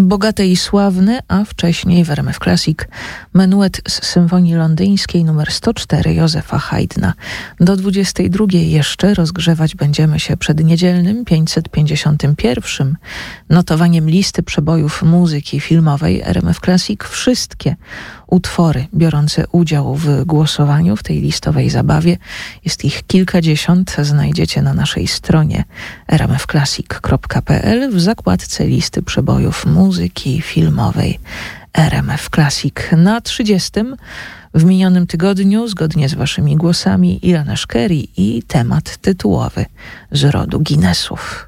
Bogate i sławne, a wcześniej w RMF Classic menuet z Symfonii Londyńskiej nr 104 Józefa Haydna. Do 22 jeszcze rozgrzewać będziemy się przed niedzielnym 551 notowaniem listy przebojów muzyki filmowej RMF Classic. Wszystkie utwory biorące udział w głosowaniu w tej listowej zabawie, jest ich kilkadziesiąt, znajdziecie na naszej stronie rmfclassic.pl w zakładce listy przebojów muzyki filmowej RMF Classic. Na 30 w minionym tygodniu, zgodnie z waszymi głosami, Ilana Szkeri i temat tytułowy z rodu Guinnessów.